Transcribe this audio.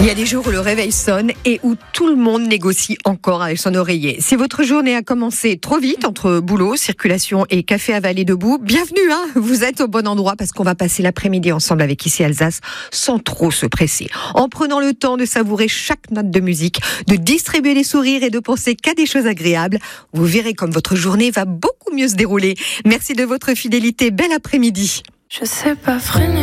Il y a des jours où le réveil sonne et où tout le monde négocie encore avec son oreiller. Si votre journée a commencé trop vite entre boulot, circulation et café avalé debout, bienvenue, vous êtes au bon endroit parce qu'on va passer l'après-midi ensemble avec Ici Alsace sans trop se presser. En prenant le temps de savourer chaque note de musique, de distribuer les sourires et de penser qu'à des choses agréables, vous verrez comme votre journée va beaucoup mieux se dérouler. Merci de votre fidélité. Bel après-midi. Je sais pas freiner.